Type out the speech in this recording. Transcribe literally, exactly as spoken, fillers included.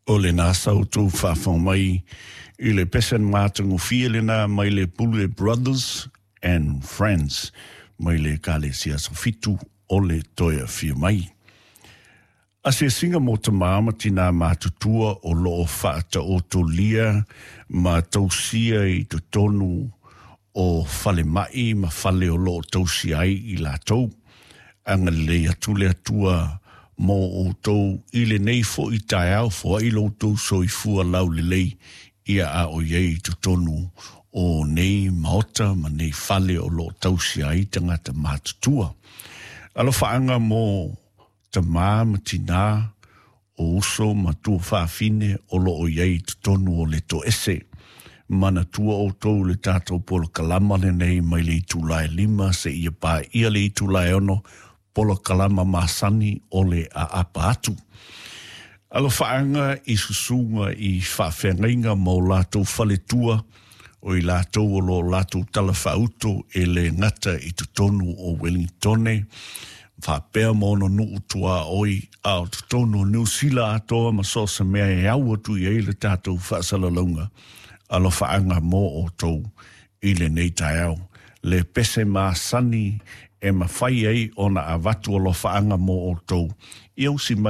o le nā sautu whawhong mai i le pesen mātangu whielena mai le Bule Brothers and Friends mai le kale sia sofitu o le toia whia mai. A se singa mo te māma tina mātutua o loo whaata o to lia ma tausia i to tonu o whale mai ma whale o loo tausia ai i la tau. Anga le atu le atua mo o tau i le nei fo i tai au fo i lo tau so i fua lau le lei ia a o iei to tonu o nei maota ma nei whale o loo tausia ai tangata mātutua. Alo whaanga mo ta māma tina o uso ma tua whaafine o lo o iei te tonu o le to ese. Mana tua o tau le tātou polo kalama le nei mai le itulai lima se ia pā ia le itulai ono polo kalama masani o le a apa atu. Alo whaanga i susunga i whaafengainga mo lātou whale tua o i lātou o lo lātou tala whauto e le ngata i te tonu o Wellingtone. Whapea mono nuu tua oi au tutono New Sila atoa ma sosa mea e au atu i eile tātou whaasalalunga. Alo whaanga mō o tau i le nei tai au. Le pese mā sani e ma whai ei ona a watu alo whaanga mō o tau. I au si mai